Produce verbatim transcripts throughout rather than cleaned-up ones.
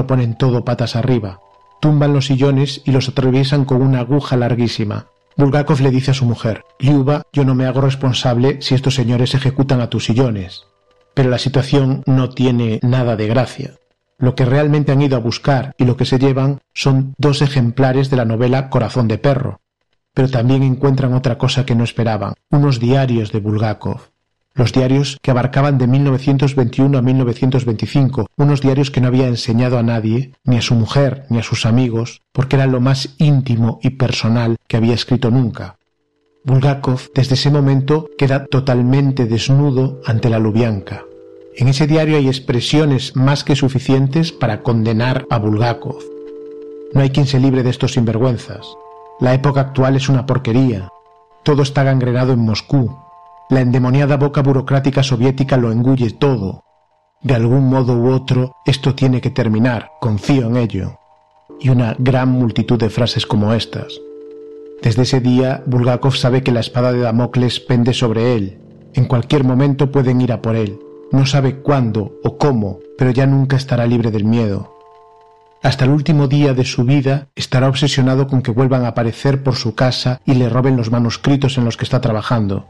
lo ponen todo patas arriba. Tumban los sillones y los atraviesan con una aguja larguísima. Bulgakov le dice a su mujer: «Liuba, yo no me hago responsable si estos señores ejecutan a tus sillones». Pero la situación no tiene nada de gracia. Lo que realmente han ido a buscar y lo que se llevan son dos ejemplares de la novela Corazón de perro. Pero también encuentran otra cosa que no esperaban, unos diarios de Bulgakov. Los diarios que abarcaban de mil novecientos veintiuno a mil novecientos veinticinco, unos diarios que no había enseñado a nadie, ni a su mujer, ni a sus amigos, porque eran lo más íntimo y personal que había escrito nunca. Bulgakov, desde ese momento, queda totalmente desnudo ante la Lubianka. En ese diario hay expresiones más que suficientes para condenar a Bulgakov. No hay quien se libre de estos sinvergüenzas. La época actual es una porquería. Todo está gangrenado en Moscú. La endemoniada boca burocrática soviética lo engulle todo. De algún modo u otro, esto tiene que terminar, confío en ello. Y una gran multitud de frases como estas. Desde ese día, Bulgakov sabe que la espada de Damocles pende sobre él. En cualquier momento pueden ir a por él. No sabe cuándo o cómo, pero ya nunca estará libre del miedo. Hasta el último día de su vida estará obsesionado con que vuelvan a aparecer por su casa y le roben los manuscritos en los que está trabajando.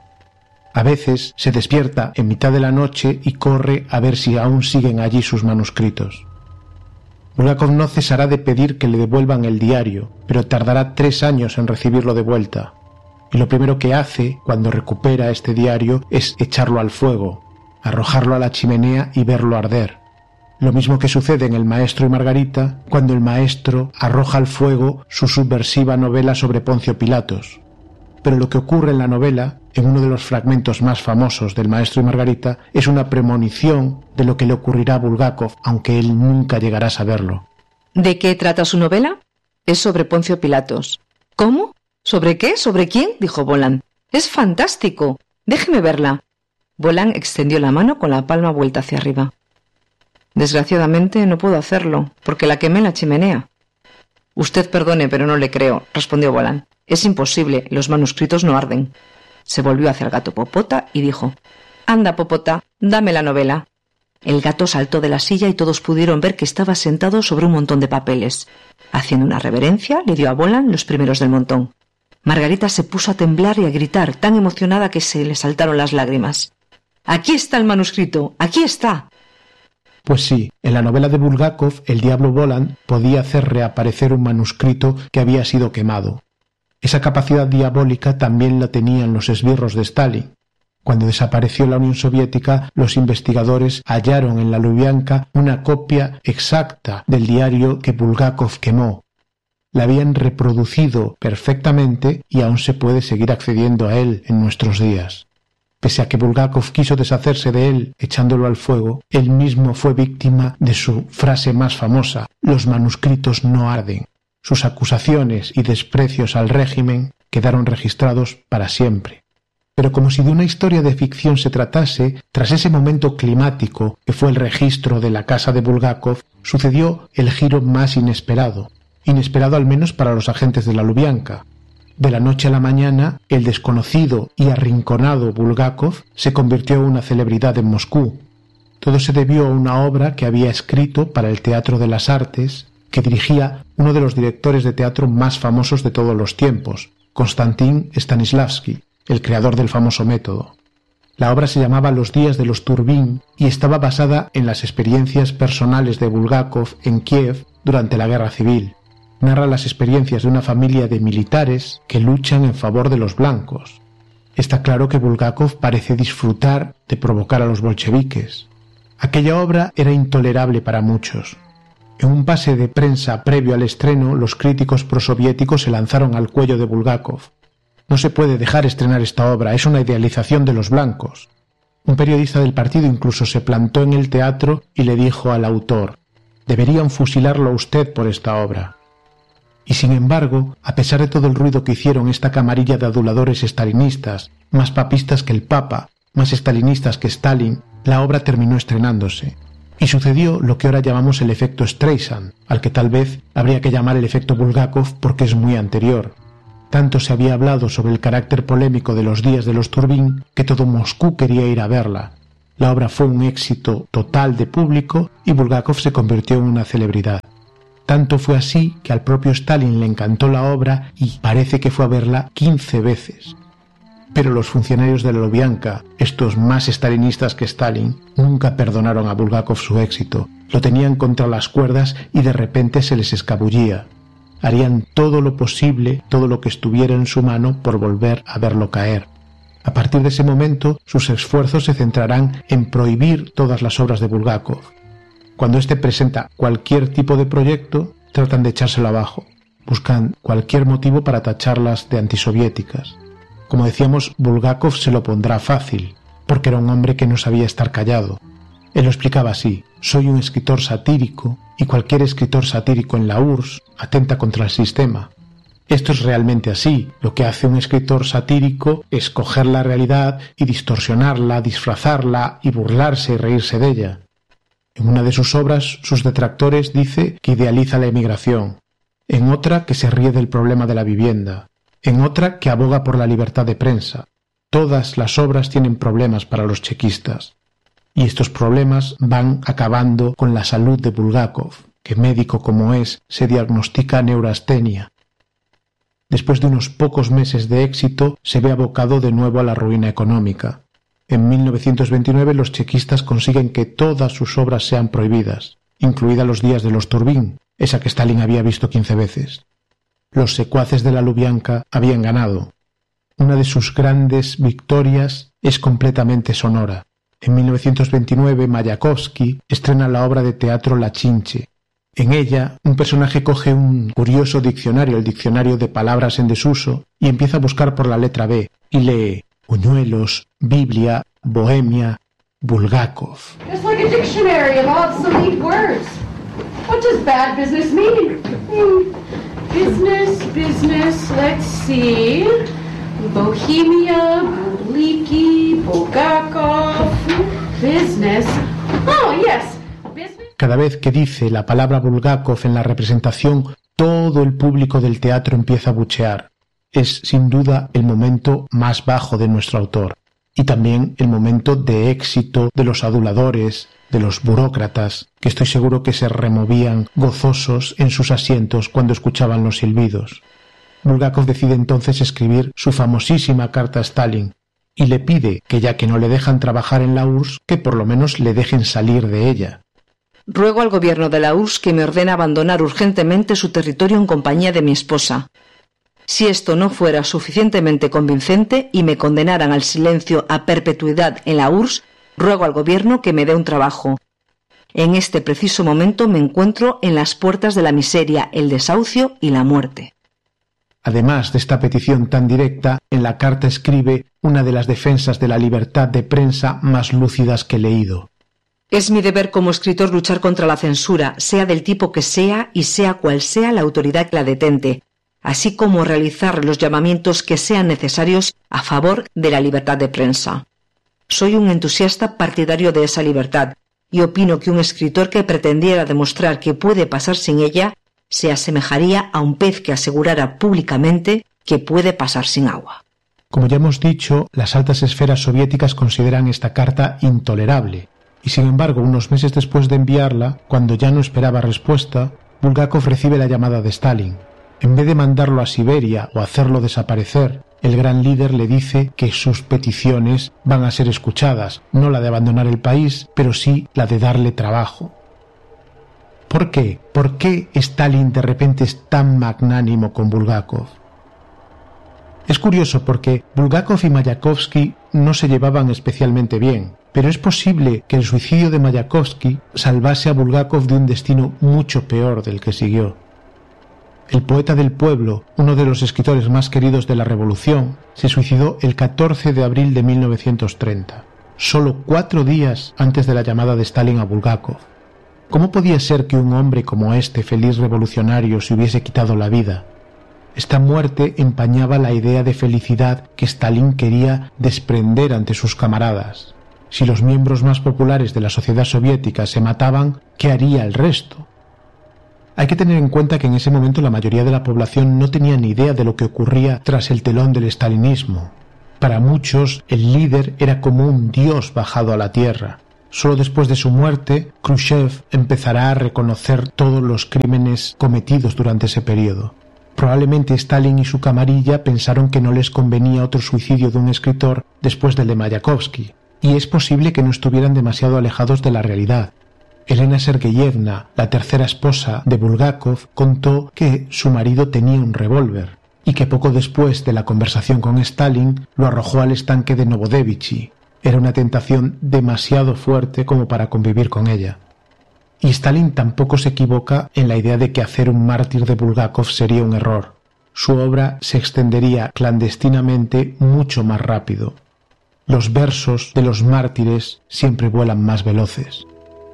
A veces se despierta en mitad de la noche y corre a ver si aún siguen allí sus manuscritos. Bulgakov no cesará de pedir que le devuelvan el diario, pero tardará tres años en recibirlo de vuelta. Y lo primero que hace cuando recupera este diario es echarlo al fuego, arrojarlo a la chimenea y verlo arder. Lo mismo que sucede en El maestro y Margarita, cuando el maestro arroja al fuego su subversiva novela sobre Poncio Pilatos. Pero lo que ocurre en la novela, en uno de los fragmentos más famosos del maestro y Margarita, es una premonición de lo que le ocurrirá a Bulgakov, aunque él nunca llegará a saberlo. ¿De qué trata su novela? Es sobre Poncio Pilatos. ¿Cómo? ¿Sobre qué? ¿Sobre quién? Dijo Voland. Es fantástico. Déjeme verla. Voland extendió la mano con la palma vuelta hacia arriba. Desgraciadamente no puedo hacerlo, porque la quemé en la chimenea. Usted perdone, pero no le creo, respondió Voland. Es imposible, los manuscritos no arden. Se volvió hacia el gato Popota y dijo: «Anda, Popota, dame la novela». El gato saltó de la silla y todos pudieron ver que estaba sentado sobre un montón de papeles. Haciendo una reverencia, le dio a Voland los primeros del montón. Margarita se puso a temblar y a gritar, tan emocionada que se le saltaron las lágrimas. «¡Aquí está el manuscrito! ¡Aquí está!». Pues sí, en la novela de Bulgakov, el diablo Voland podía hacer reaparecer un manuscrito que había sido quemado. Esa capacidad diabólica también la tenían los esbirros de Stalin. Cuando desapareció la Unión Soviética, los investigadores hallaron en la Lubianka una copia exacta del diario que Bulgakov quemó. La habían reproducido perfectamente y aún se puede seguir accediendo a él en nuestros días. Pese a que Bulgakov quiso deshacerse de él echándolo al fuego, él mismo fue víctima de su frase más famosa: «Los manuscritos no arden». Sus acusaciones y desprecios al régimen quedaron registrados para siempre. Pero como si de una historia de ficción se tratase, tras ese momento climático que fue el registro de la casa de Bulgakov, sucedió el giro más inesperado, inesperado al menos para los agentes de la Lubianka. De la noche a la mañana, el desconocido y arrinconado Bulgakov se convirtió en una celebridad en Moscú. Todo se debió a una obra que había escrito para el Teatro de las Artes, que dirigía uno de los directores de teatro más famosos de todos los tiempos, Konstantin Stanislavski, el creador del famoso método. La obra se llamaba Los días de los Turbín y estaba basada en las experiencias personales de Bulgakov en Kiev durante la Guerra Civil. Narra las experiencias de una familia de militares que luchan en favor de los blancos. Está claro que Bulgakov parece disfrutar de provocar a los bolcheviques. Aquella obra era intolerable para muchos. En un pase de prensa previo al estreno, los críticos prosoviéticos se lanzaron al cuello de Bulgakov. No se puede dejar estrenar esta obra, es una idealización de los blancos. Un periodista del partido incluso se plantó en el teatro y le dijo al autor: «Deberían fusilarlo a usted por esta obra». Y sin embargo, a pesar de todo el ruido que hicieron esta camarilla de aduladores estalinistas, más papistas que el Papa, más estalinistas que Stalin, la obra terminó estrenándose. Y sucedió lo que ahora llamamos el efecto Streisand, al que tal vez habría que llamar el efecto Bulgakov porque es muy anterior. Tanto se había hablado sobre el carácter polémico de Los días de los Turbín que todo Moscú quería ir a verla. La obra fue un éxito total de público y Bulgakov se convirtió en una celebridad. Tanto fue así que al propio Stalin le encantó la obra y parece que fue a verla quince veces. Pero los funcionarios de la Lubyanka, estos más stalinistas que Stalin, nunca perdonaron a Bulgakov su éxito. Lo tenían contra las cuerdas y de repente se les escabullía. Harían todo lo posible, todo lo que estuviera en su mano por volver a verlo caer. A partir de ese momento, sus esfuerzos se centrarán en prohibir todas las obras de Bulgakov. Cuando éste presenta cualquier tipo de proyecto, tratan de echárselo abajo. Buscan cualquier motivo para tacharlas de antisoviéticas. Como decíamos, Bulgakov se lo pondrá fácil, porque era un hombre que no sabía estar callado. Él lo explicaba así: soy un escritor satírico y cualquier escritor satírico en la U R S S atenta contra el sistema. Esto es realmente así. Lo que hace un escritor satírico es coger la realidad y distorsionarla, disfrazarla y burlarse y reírse de ella. En una de sus obras, sus detractores dice que idealiza la emigración, en otra que se ríe del problema de la vivienda, en otra que aboga por la libertad de prensa. Todas las obras tienen problemas para los chequistas. Y estos problemas van acabando con la salud de Bulgakov, que médico como es, se diagnostica neurastenia. Después de unos pocos meses de éxito, se ve abocado de nuevo a la ruina económica. En mil novecientos veintinueve los chequistas consiguen que todas sus obras sean prohibidas, incluida Los días de los Turbín, esa que Stalin había visto quince veces. Los secuaces de la Lubyanka habían ganado. Una de sus grandes victorias es completamente sonora. En mil novecientos veintinueve, Mayakovsky estrena la obra de teatro La Chinche. En ella, un personaje coge un curioso diccionario, el diccionario de palabras en desuso, y empieza a buscar por la letra B, y lee Buñuelos, Biblia, Bohemia, Bulgakov. It's like a dictionary of obsolete words. What does bad business mean? Hmm. Business, business, let's see. Bohemia, Buliki, Bulgakov, business. Oh, yes. Cada vez que dice la palabra Bulgakov en la representación, todo el público del teatro empieza a buchear. Es, sin duda, el momento más bajo de nuestro autor, y también el momento de éxito de los aduladores, de los burócratas, que estoy seguro que se removían gozosos en sus asientos cuando escuchaban los silbidos. Bulgakov decide entonces escribir su famosísima carta a Stalin, y le pide que, ya que no le dejan trabajar en la U R S S, que por lo menos le dejen salir de ella. Ruego al gobierno de la U R S S que me ordene abandonar urgentemente su territorio en compañía de mi esposa. Si esto no fuera suficientemente convincente y me condenaran al silencio a perpetuidad en la U R S S, ruego al gobierno que me dé un trabajo. En este preciso momento me encuentro en las puertas de la miseria, el desahucio y la muerte. Además de esta petición tan directa, en la carta escribe una de las defensas de la libertad de prensa más lúcidas que he leído. Es mi deber como escritor luchar contra la censura, sea del tipo que sea y sea cual sea la autoridad que la detente, así como realizar los llamamientos que sean necesarios a favor de la libertad de prensa. Soy un entusiasta partidario de esa libertad y opino que un escritor que pretendiera demostrar que puede pasar sin ella se asemejaría a un pez que asegurara públicamente que puede pasar sin agua. Como ya hemos dicho, las altas esferas soviéticas consideran esta carta intolerable. Y sin embargo, unos meses después de enviarla, cuando ya no esperaba respuesta, Bulgakov recibe la llamada de Stalin. En vez de mandarlo a Siberia o hacerlo desaparecer, el gran líder le dice que sus peticiones van a ser escuchadas, no la de abandonar el país, pero sí la de darle trabajo. ¿Por qué? ¿Por qué Stalin de repente es tan magnánimo con Bulgakov? Es curioso porque Bulgakov y Mayakovsky no se llevaban especialmente bien, pero es posible que el suicidio de Mayakovsky salvase a Bulgakov de un destino mucho peor del que siguió. El poeta del pueblo, uno de los escritores más queridos de la Revolución, se suicidó el catorce de abril de mil novecientos treinta, solo cuatro días antes de la llamada de Stalin a Bulgakov. ¿Cómo podía ser que un hombre como este feliz revolucionario se hubiese quitado la vida? Esta muerte empañaba la idea de felicidad que Stalin quería desprender ante sus camaradas. Si los miembros más populares de la sociedad soviética se mataban, ¿qué haría el resto? Hay que tener en cuenta que en ese momento la mayoría de la población no tenía ni idea de lo que ocurría tras el telón del stalinismo. Para muchos, el líder era como un dios bajado a la tierra. Solo después de su muerte, Khrushchev empezará a reconocer todos los crímenes cometidos durante ese periodo. Probablemente Stalin y su camarilla pensaron que no les convenía otro suicidio de un escritor después del de Mayakovsky, y es posible que no estuvieran demasiado alejados de la realidad. Elena Sergeyevna, la tercera esposa de Bulgakov, contó que su marido tenía un revólver y que poco después de la conversación con Stalin lo arrojó al estanque de Novodevichy. Era una tentación demasiado fuerte como para convivir con ella. Y Stalin tampoco se equivoca en la idea de que hacer un mártir de Bulgakov sería un error. Su obra se extendería clandestinamente mucho más rápido. Los versos de los mártires siempre vuelan más veloces.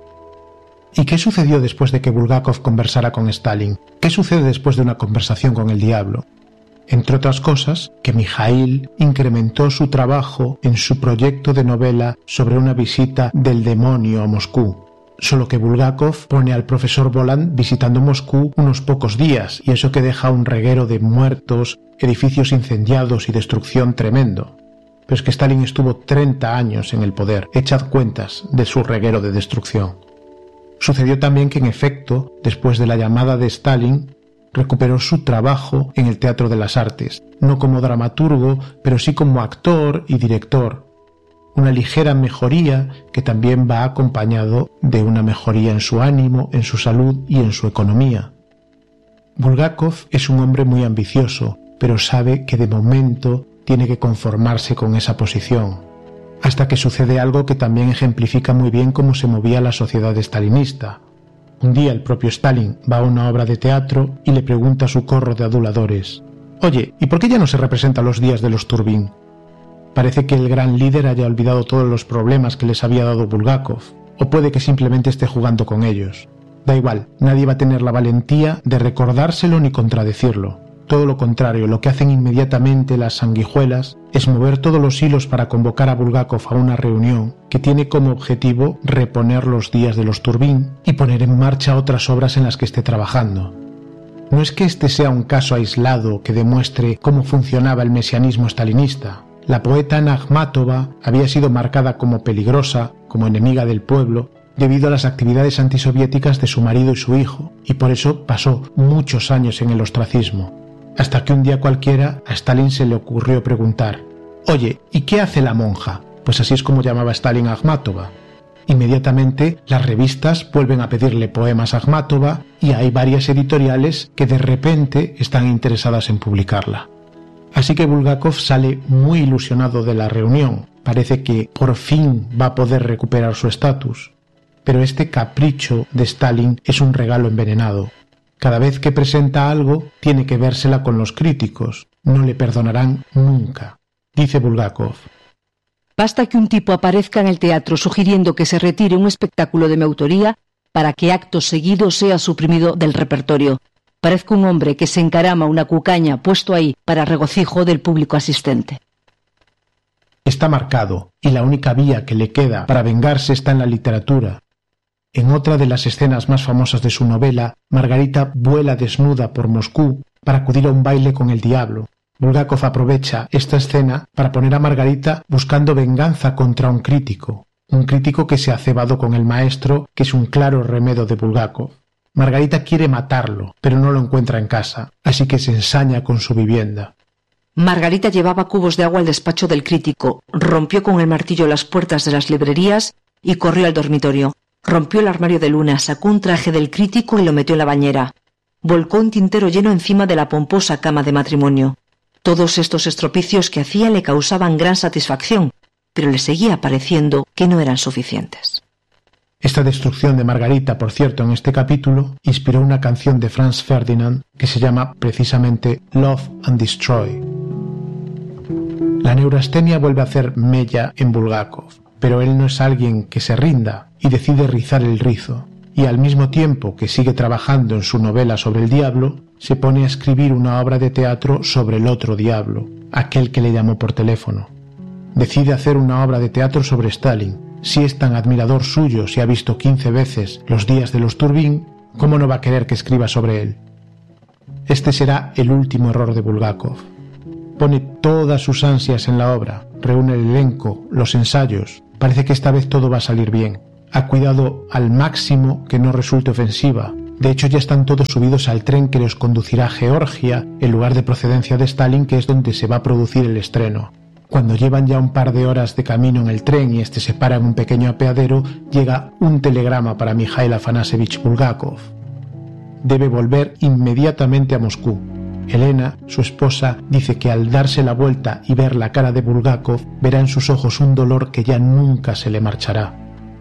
¿Y qué sucedió después de que Bulgakov conversara con Stalin? ¿Qué sucede después de una conversación con el diablo? Entre otras cosas, que Mijaíl incrementó su trabajo en su proyecto de novela sobre una visita del demonio a Moscú. Solo que Bulgakov pone al profesor Voland visitando Moscú unos pocos días, y eso que deja un reguero de muertos, edificios incendiados y destrucción tremendo. Pero es que Stalin estuvo treinta años en el poder, echad cuentas de su reguero de destrucción. Sucedió también que, en efecto, después de la llamada de Stalin, recuperó su trabajo en el Teatro de las Artes, no como dramaturgo, pero sí como actor y director. Una ligera mejoría que también va acompañado de una mejoría en su ánimo, en su salud y en su economía. Bulgakov es un hombre muy ambicioso, pero sabe que de momento tiene que conformarse con esa posición, hasta que sucede algo que también ejemplifica muy bien cómo se movía la sociedad stalinista. Un día el propio Stalin va a una obra de teatro y le pregunta a su corro de aduladores: «Oye, ¿y por qué ya no se representan los días de los Turbín?» Parece que el gran líder haya olvidado todos los problemas que les había dado Bulgakov, o puede que simplemente esté jugando con ellos. Da igual, nadie va a tener la valentía de recordárselo ni contradecirlo. Todo lo contrario, lo que hacen inmediatamente las sanguijuelas es mover todos los hilos para convocar a Bulgakov a una reunión que tiene como objetivo reponer los días de los Turbín y poner en marcha otras obras en las que esté trabajando. No es que este sea un caso aislado que demuestre cómo funcionaba el mesianismo stalinista. La poeta Anna Akhmatova había sido marcada como peligrosa, como enemiga del pueblo, debido a las actividades antisoviéticas de su marido y su hijo, y por eso pasó muchos años en el ostracismo. Hasta que un día cualquiera a Stalin se le ocurrió preguntar: «Oye, ¿y qué hace la monja?». Pues así es como llamaba Stalin a Akhmatova. Inmediatamente las revistas vuelven a pedirle poemas a Akhmatova y hay varias editoriales que de repente están interesadas en publicarla. Así que Bulgakov sale muy ilusionado de la reunión. Parece que por fin va a poder recuperar su estatus. Pero este capricho de Stalin es un regalo envenenado. Cada vez que presenta algo, tiene que vérsela con los críticos. No le perdonarán nunca. Dice Bulgakov: «Basta que un tipo aparezca en el teatro sugiriendo que se retire un espectáculo de mi autoría para que acto seguido sea suprimido del repertorio. Parezco un hombre que se encarama una cucaña puesto ahí para regocijo del público asistente». Está marcado, y la única vía que le queda para vengarse está en la literatura. En otra de las escenas más famosas de su novela, Margarita vuela desnuda por Moscú para acudir a un baile con el diablo. Bulgakov aprovecha esta escena para poner a Margarita buscando venganza contra un crítico, un crítico que se ha cebado con el maestro, que es un claro remedo de Bulgakov. Margarita quiere matarlo, pero no lo encuentra en casa, así que se ensaña con su vivienda. Margarita llevaba cubos de agua al despacho del crítico, rompió con el martillo las puertas de las librerías y corrió al dormitorio. Rompió el armario de luna, sacó un traje del crítico y lo metió en la bañera. Volcó un tintero lleno encima de la pomposa cama de matrimonio. Todos estos estropicios que hacía le causaban gran satisfacción, pero le seguía pareciendo que no eran suficientes. Esta destrucción de Margarita, por cierto, en este capítulo, inspiró una canción de Franz Ferdinand que se llama precisamente Love and Destroy. La neurastenia vuelve a hacer mella en Bulgakov, pero él no es alguien que se rinda y decide rizar el rizo, y al mismo tiempo que sigue trabajando en su novela sobre el diablo, se pone a escribir una obra de teatro sobre el otro diablo, aquel que le llamó por teléfono. Decide hacer una obra de teatro sobre Stalin. Si es tan admirador suyo, si ha visto quince veces los días de los Turbín, ¿cómo no va a querer que escriba sobre él? Este será el último error de Bulgakov. pone todas sus ansias en la obra, reúne el elenco, los ensayos. Parece que esta vez todo va a salir bien. Ha cuidado al máximo que no resulte ofensiva. De hecho, ya están todos subidos al tren que los conducirá a Georgia, el lugar de procedencia de Stalin, que es donde se va a producir el estreno. Cuando llevan ya un par de horas de camino en el tren y este se para en un pequeño apeadero, llega un telegrama para Mikhail Afanasievich Bulgakov. Debe volver inmediatamente a Moscú. Elena, su esposa, dice que al darse la vuelta y ver la cara de Bulgakov, verá en sus ojos un dolor que ya nunca se le marchará.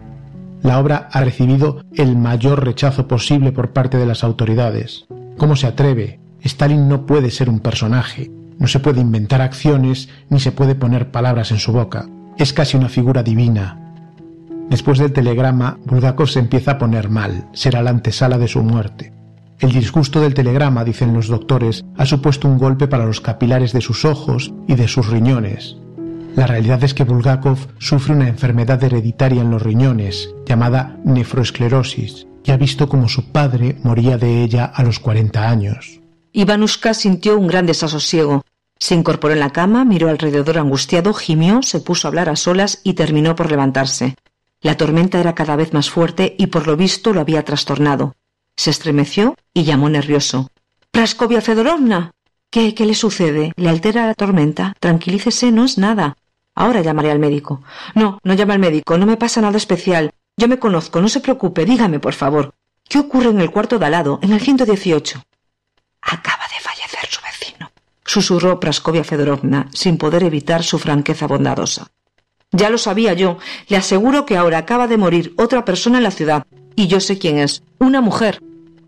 La obra ha recibido el mayor rechazo posible por parte de las autoridades. ¿Cómo se atreve? Stalin no puede ser un personaje. No se puede inventar acciones ni se puede poner palabras en su boca. Es casi una figura divina. Después del telegrama, Bulgakov se empieza a poner mal. Será la antesala de su muerte. El disgusto del telegrama, dicen los doctores, ha supuesto un golpe para los capilares de sus ojos y de sus riñones. La realidad es que Bulgakov sufre una enfermedad hereditaria en los riñones, llamada nefroesclerosis, y ha visto como su padre moría de ella a los cuarenta años. Ivanushka sintió un gran desasosiego. Se incorporó en la cama, miró alrededor angustiado, gimió, se puso a hablar a solas y terminó por levantarse. La tormenta era cada vez más fuerte y por lo visto lo había trastornado. Se estremeció y llamó nervioso. —¡Praskovia Fedorovna! ¿Qué, qué le sucede? ¿Le altera la tormenta? Tranquilícese, no es nada. Ahora llamaré al médico. No, no llame al médico, no me pasa nada especial. Yo me conozco, no se preocupe, dígame, por favor. ¿Qué ocurre en el cuarto de al lado, en el ciento dieciocho? Acaba de fallecer su vecino, susurró Praskovia Fedorovna, sin poder evitar su franqueza bondadosa. Ya lo sabía yo. Le aseguro que ahora acaba de morir otra persona en la ciudad. Y yo sé quién es. Una mujer.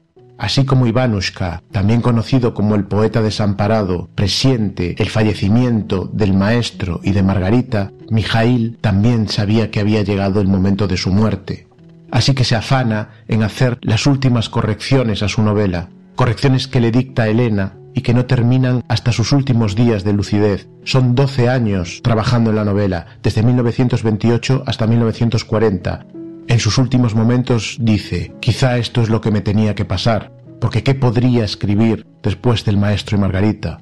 Así como Ivanushka, también conocido como el poeta desamparado, presiente el fallecimiento del maestro y de Margarita, Mikhail también sabía que había llegado el momento de su muerte. Así que se afana en hacer las últimas correcciones a su novela, correcciones que le dicta Elena y que no terminan hasta sus últimos días de lucidez. Son doce años trabajando en la novela, desde mil novecientos veintiocho hasta mil novecientos cuarenta. En sus últimos momentos dice: quizá esto es lo que me tenía que pasar, porque ¿qué podría escribir después del maestro y Margarita?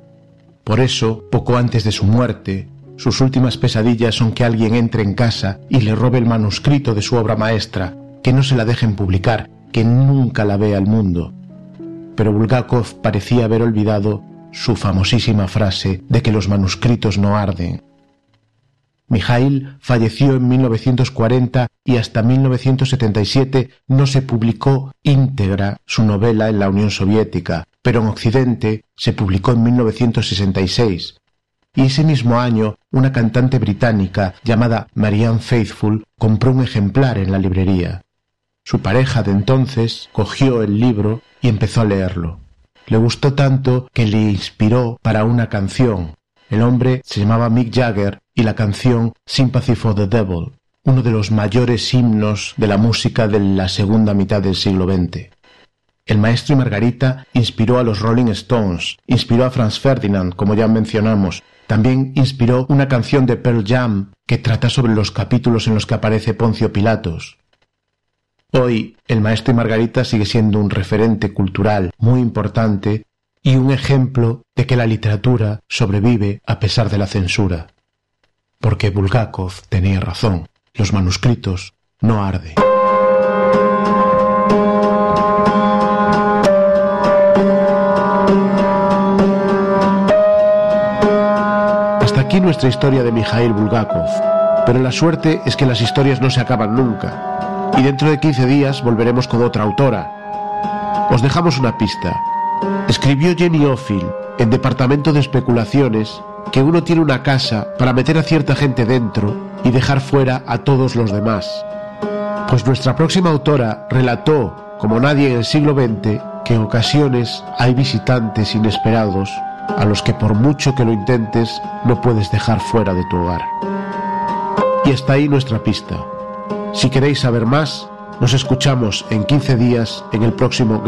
Por eso, poco antes de su muerte, sus últimas pesadillas son que alguien entre en casa y le robe el manuscrito de su obra maestra, que no se la dejen publicar, que nunca la vea el mundo. Pero Bulgakov parecía haber olvidado su famosísima frase de que los manuscritos no arden. Mikhail falleció en mil novecientos cuarenta y hasta mil novecientos setenta y siete no se publicó íntegra su novela en la Unión Soviética, pero en Occidente se publicó en mil novecientos sesenta y seis. Y ese mismo año, una cantante británica llamada Marianne Faithfull compró un ejemplar en la librería. Su pareja de entonces cogió el libro y empezó a leerlo. Le gustó tanto que le inspiró para una canción. El hombre se llamaba Mick Jagger y la canción Sympathy for the Devil, uno de los mayores himnos de la música de la segunda mitad del siglo veinte. El maestro y Margarita inspiró a los Rolling Stones, inspiró a Franz Ferdinand, como ya mencionamos. También inspiró una canción de Pearl Jam que trata sobre los capítulos en los que aparece Poncio Pilatos. Hoy, el maestro y Margarita sigue siendo un referente cultural muy importante y un ejemplo de que la literatura sobrevive a pesar de la censura. Porque Bulgakov tenía razón, los manuscritos no arden. Hasta aquí nuestra historia de Mikhail Bulgakov, pero la suerte es que las historias no se acaban nunca, y dentro de quince días volveremos con otra autora. Os dejamos una pista. Escribió Jenny Offill en Departamento de Especulaciones que uno tiene una casa para meter a cierta gente dentro y dejar fuera a todos los demás. Pues nuestra próxima autora relató, como nadie en el siglo veinte, que en ocasiones hay visitantes inesperados a los que por mucho que lo intentes no puedes dejar fuera de tu hogar. Y hasta ahí nuestra pista. Si queréis saber más, nos escuchamos en quince días en el próximo